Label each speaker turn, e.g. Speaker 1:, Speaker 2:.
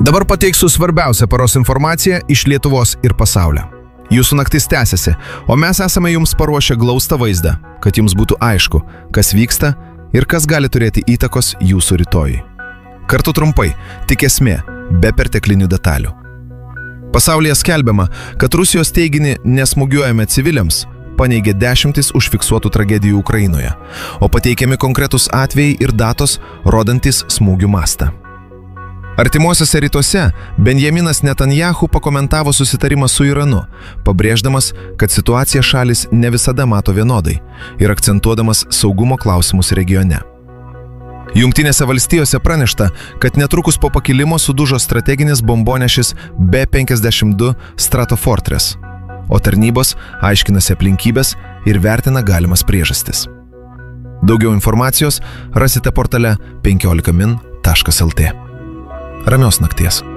Speaker 1: Dabar pateiksiu svarbiausią paros informaciją iš Lietuvos ir pasaulio. Jūsų naktis tęsiasi, o mes esame jums paruošę glaustą vaizdą, kad jums būtų aišku, kas vyksta ir kas gali turėti įtakos jūsų rytojui. Kartu trumpai, tik esmė, be perteklinių detalių. Pasaulyje skelbiama, kad Rusijos teiginį nesmūgiuojame civiliams paneigė 10 užfiksuotų tragedijų Ukrainoje, o pateikiami konkretus atvejai ir datos, rodantis smūgių mastą. Artimuosiuose rytuose Benjaminas Netanyahu pakomentavo susitarimą su Iranu, pabrėždamas, kad situaciją šalis ne visada mato vienodai ir akcentuodamas saugumo klausimus regione. Jungtinėse valstijose pranešta, kad netrukus po pakilimo sudužo strateginis bombonešis B-52 Stratofortress, o tarnybos aiškinasi aplinkybės ir vertina galimas priežastis. Daugiau informacijos rasite portale 15min.lt. Ramios nakties.